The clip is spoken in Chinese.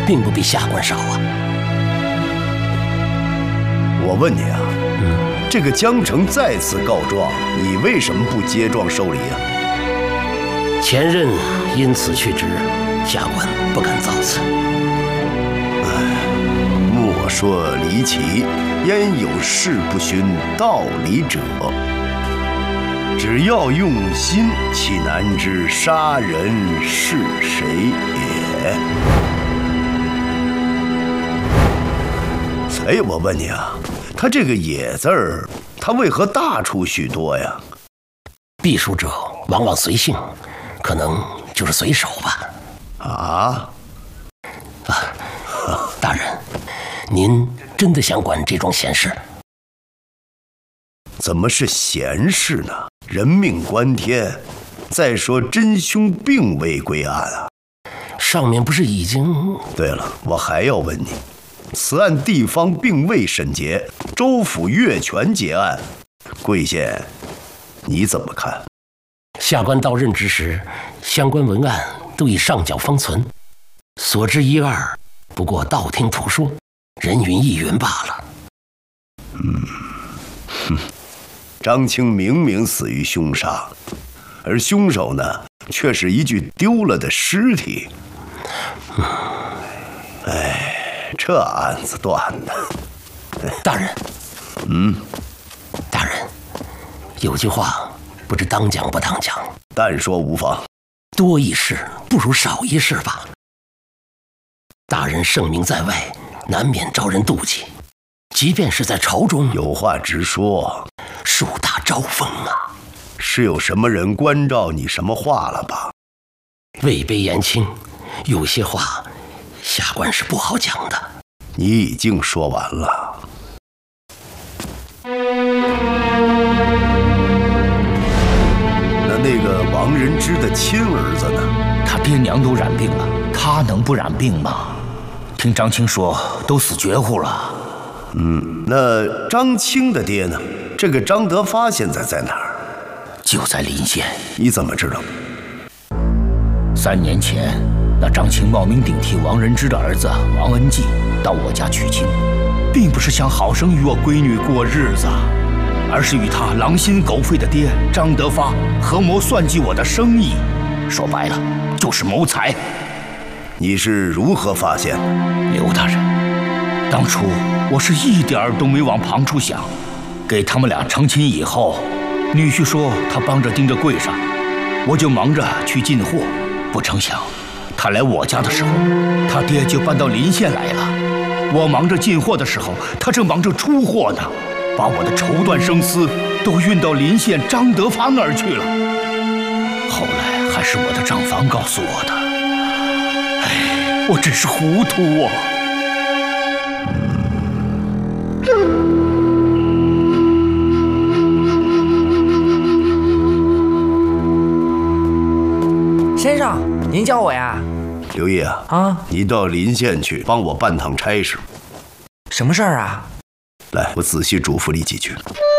并不比下官少啊。 我问你啊，这个江城再次告状，你为什么不接状受理啊？ 前任因此去职，下官不敢造次。 莫说离奇，焉有事不循道理者？只要用心，岂难知杀人是谁也？哎，我问你啊，他这个“也”字儿，他为何大出许多呀？ 避暑者往往随性，可能就是随手吧。大人，您真的想管这桩闲事？ 怎么是闲事呢？人命关天。再说真凶并未归案啊。 上面不是已经…… 对了，我还要问你，此案地方并未审结，州府越权结案，贵县你怎么看？ 下官到任之时，相关文案都已上缴封存，所知一二不过道听途说，人云亦云罢了。 张青明明死于凶杀，而凶手呢，却是一具丢了的尸体。这案子断的。 大人，大人，有句话不知当讲不当讲， 但说无妨。 多一事不如少一事吧。大人盛名在外，难免招人妒忌，即便是在朝中， 有话直说。 树大招风啊！ 是有什么人关照你什么话了吧？ 位卑言轻，有些话下官是不好讲的。 你已经说完了。那个王仁之的亲儿子呢？ 他爹娘都染病了，他能不染病吗？听张青说，都死绝户了。 那张青的爹呢？这个张德发现在哪儿？ 就在临县。 你怎么知道 ？3年前，那张青冒名顶替王仁之的儿子王恩济到我家娶亲，并不是想好生与我闺女过日子，而是与他狼心狗肺的爹张德发合谋算计我的生意。说白了，就是谋财。 你是如何发现的？ 刘大人，当初我是一点儿都没往旁处想。给他们俩成亲以后，女婿说他帮着盯着柜上，我就忙着去进货。不成想，他来我家的时候，他爹就搬到临县来了。我忙着进货的时候，他正忙着出货呢，把我的绸缎生丝都运到临县张德发那儿去了。后来还是我的账房告诉我的。我真是糊涂啊！ 先生，您叫我呀？ 刘毅啊，你到临县去帮我办趟差事。 什么事儿啊？ 来，我仔细嘱咐你几句。